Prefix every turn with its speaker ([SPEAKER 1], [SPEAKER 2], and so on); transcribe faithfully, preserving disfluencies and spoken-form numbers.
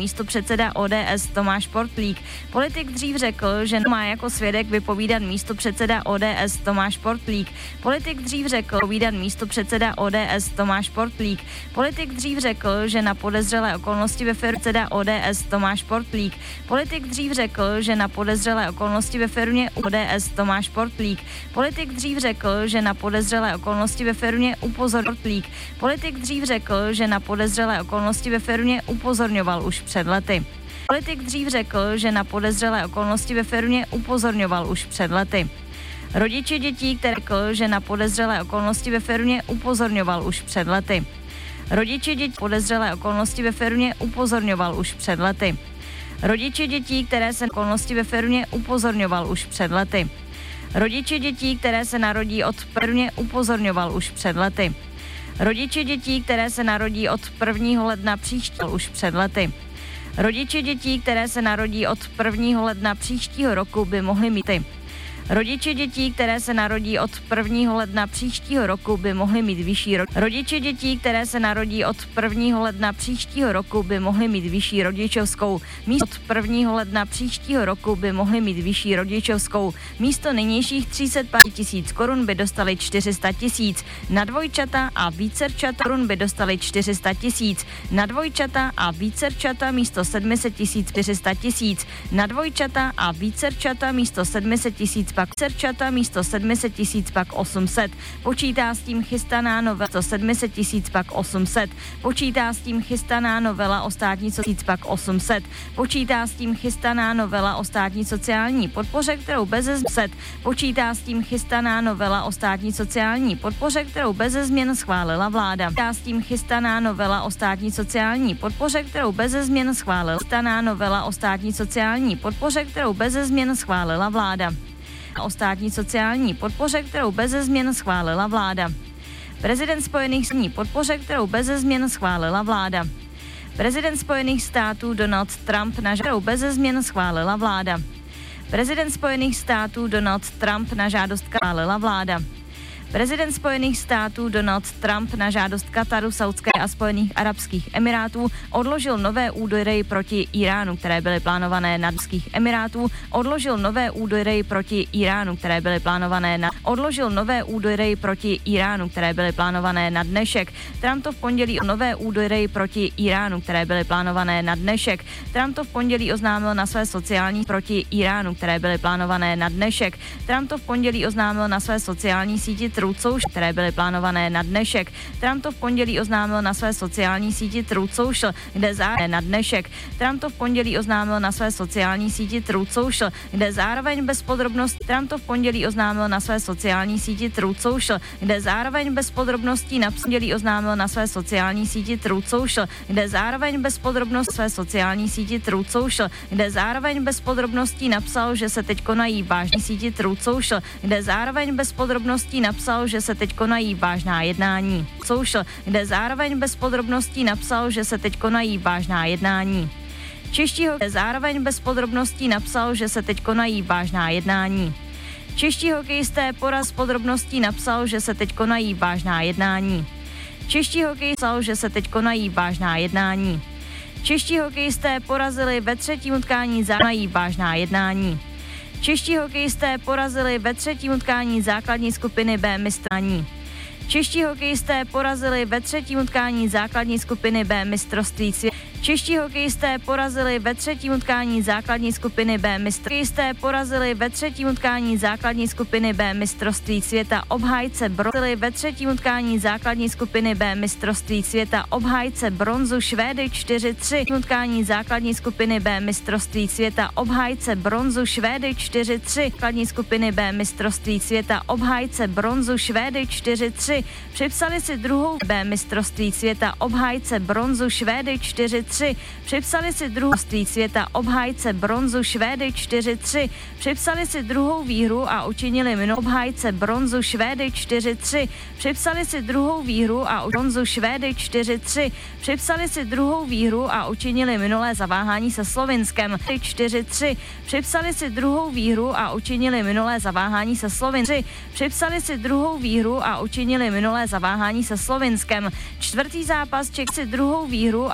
[SPEAKER 1] místopředseda O D S Tomáš Portlík. Politik dřív řekl, že má jako svědek vypovídat místopředseda O D S Tomáš Portlík. Politik dřív řekl, vypovídat místopředseda O D S Tomáš Portlík. Politik dřív řekl, že na podezřelé okolnosti ve firmě předseda O D S Tomáš Portlík. Politik dřív řekl, že na podezřelé okolnosti ve firmě O D S Tomáš Portlík. Politik dřív řekl, že na podezřelé okolnosti ve firmě upozorňoval. Politik dřív řekl, že na podezřelé okolnosti ve firmě upozorňoval už před lety. Politik dřív řekl, že na podezřelé okolnosti ve firmě upozorňoval už před lety. Rodiče dětí, které řekl, že na podezřelé okolnosti ve firmě upozorňoval už před lety. Rodiče dětí podezřelé okolnosti ve firmě upozorňoval už před lety. Rodiče dětí, které se okolnosti ve firmě upozorňoval už před lety. Rodiče dětí, které se narodí od prvně upozorňoval už před lety. Rodiče dětí, které se narodí od prvního ledna příštího už před lety. Rodiče dětí, které se narodí od prvního ledna příštího roku, by mohly mít ty. Rodiče dětí, které se narodí od prvního ledna příštího roku, by mohly mít vyšší ro... Rodiče dětí, které se narodí od prvního ledna příštího roku, by mohly mít vyšší rodičovskou. Místo od prvního ledna příštího roku by mohly mít vyšší rodičovskou. Místo nynějších tři sta padesát tisíc korun by dostali čtyři sta tisíc. Na dvojčata a vícerčata korun by dostali čtyři sta tisíc. Na dvojčata a vícerčata místo sedm set tisíc čtyři sta tisíc. Na dvojčata a vícerčata místo sedm set tisíc pak serčata místo sedm set tisíc pak osm set. Počítá s tím chystaná novela to sedm set tisíc pak osm set. Počítá s tím chystaná novela o státní tisíc pak osm set. Počítá s tím chystaná novela o státní sociální podpoře, kterou beze změn Počítá s tím chystaná novela o státní sociální podpoře, kterou beze změn schválila vláda. Počítá s tím chystaná novela o státní sociální podpoře, kterou beze změn schválila. Chystaná novela o státní sociální podpoře, kterou beze změn schválila vláda. O státní sociální podpoře, kterou beze změn schválila vláda. Prezident Spojených států podpoře, kterou beze změn schválila vláda. Prezident Spojených států Donald Trump na kterou beze změn schválila vláda. Prezident Spojených států Donald Trump na žádost schválila vláda. Prezident Spojených států Donald Trump na žádost Kataru, Saudské a Spojených arabských emirátů odložil nové údery proti Iránu, které byly plánované na Arabských emirátů, odložil nové údery proti Iránu, které byly plánované na odložil nové údery proti Iránu, které byly plánované na dnešek. Trump to v pondělí o nové údery proti Iránu, které byly plánované na dnešek. Trump to v pondělí oznámil na své sociální proti Iránu, které byly plánované na dnešek. Trump to v pondělí oznámil na své sociální síti Truth Social, které byly plánované na dnešek. Trump to v pondělí oznámil na své sociální síti Truth Social, kde zároveň na dnešek. Trump to v pondělí oznámil na své sociální síti Truth Social, kde zároveň bez podrobností Trump to v pondělí oznámil na své sociální síti Truth Social, kde zároveň bez podrobností na pondělí oznámil na své sociální síti Truth Social, kde zároveň bez podrobností své sociální síti Truth Social, kde zároveň bez podrobností napsal, že se teď konají vážné síti Truth Social, kde zároveň bez podrobností napsal, že se teď konají vážná jednání. Social, kde zároveň bez podrobností napsal, že se teď konají vážná jednání. Čeští hokejisté zároveň bez podrobností napsal, že se teď konají vážná jednání. Čeští hokejisté poraz podrobností napsal, že se teď konají vážná jednání. Čeští hokejisté napsal, že se teď konají vážná jednání. Čeští hokejisté porazili ve třetím utkání základní vážná jednání. Čeští hokejisté porazili ve třetím utkání základní skupiny B mistrání. Čeští hokejisté porazili ve třetím utkání základní skupiny B mistrovství světa. Čeští hokejisté porazili ve třetím utkání základní skupiny B mistrovství. Hokejisté porazili ve třetím utkání základní skupiny B mistrovství světa obhájce bronzy ve třetím utkání základní skupiny B mistrovství světa obhájce bronzu Švédy čtyři tři. Utkání základní skupiny B mistrovství světa obhájce bronzu Švédy čtyři tři. Základní skupiny B mistrovství světa obhájce bronzu Švédy čtyři tři. Připsali si druhou B mistrovství světa obhájce bronzu Švédy čtyři tři. Připsali si druhou mistrovství světa obhájce bronzu Švédy čtyři tři. Připsali si druhou výhru a učinili minulou obhájce bronzu Švédy čtyři tři. Připsali si druhou výhru a bronzu Švédy čtyři tři. Připsali si druhou výhru a učinili minulé zaváhání se Slovinskem čtyři tři. Připsali si druhou výhru a učinili minulé zaváhání se Slovinskem. Připsali si druhou výhru a učinili minulé zaváhání se Slovinskem. Čtvrtý zápas Čech si druhou výhru